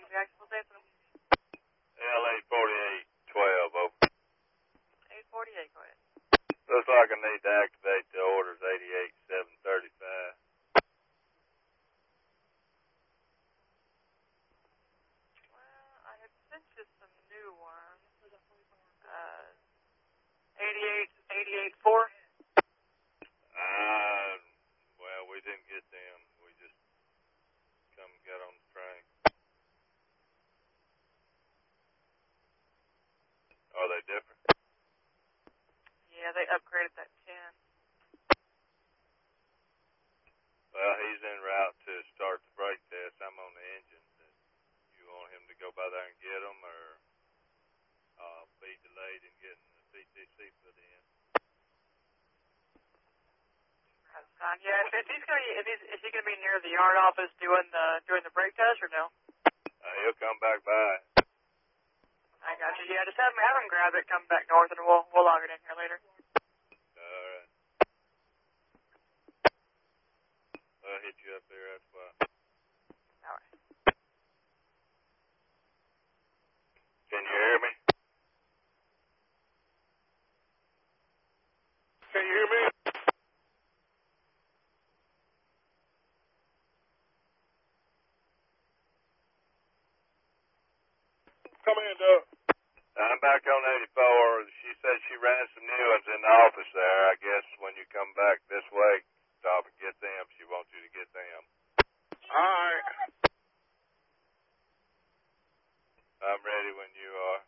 Reactable Station. LA 4812, over. 848, go ahead. Looks like I need to activate the orders 88735. Well, I had sent you some new ones. 884. Well, we didn't get them. We just come and got on the train. Are they different? Yeah, they upgraded that 10. Well, he's en route to start the brake test. I'm on the engine. You want him to go by there and get them, or be delayed in getting the CTC put in? That's fine. Yeah, is he gonna be near the yard office doing the brake test or no? He'll come back by. I got you. Yeah, just have him grab it, come back north, and we'll log it in here later. All right. I'll hit you up there. That's why. All right. Can you hear me? Can you hear me? Come in, Doug. I'm back on 84. She said she ran some new ones in the office there. I guess when you come back this way, stop and get them. She wants you to get them. All right. I'm ready when you are.